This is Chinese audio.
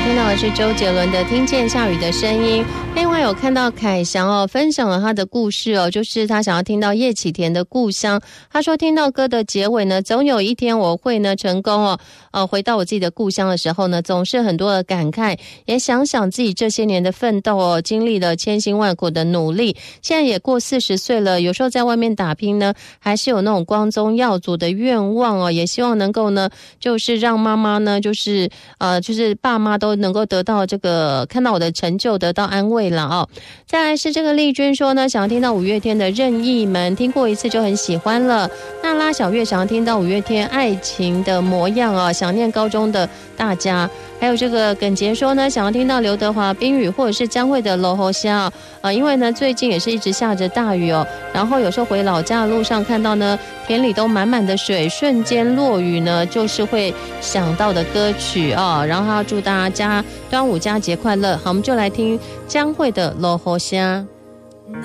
听到的是周杰伦的《听见下雨的声音》。另外有看到凯翔分享了他的故事就是他想要听到叶启田的故乡。他说听到歌的结尾呢，总有一天我会呢成功回到我自己的故乡的时候呢，总是很多的感慨，也想想自己这些年的奋斗经历了千辛万苦的努力，现在也过40岁了，有时候在外面打拼呢，还是有那种光宗耀祖的愿望也希望能够呢，就是让妈妈呢，就是爸妈都能够得到这个看到我的成就，得到安慰了再来是这个丽君说呢，想要听到五月天的任意门，听过一次就很喜欢了。那拉小月想要听到五月天爱情的模样想念高中的大家。还有这个耿杰说呢，想要听到刘德华冰雨或者是江蕙的落雨声因为呢最近也是一直下着大雨然后有时候回老家的路上看到呢田里都满满的水，瞬间落雨呢就是会想到的歌曲然后要祝大家端午佳节快乐。好，我们就来听江蕙的落雨声。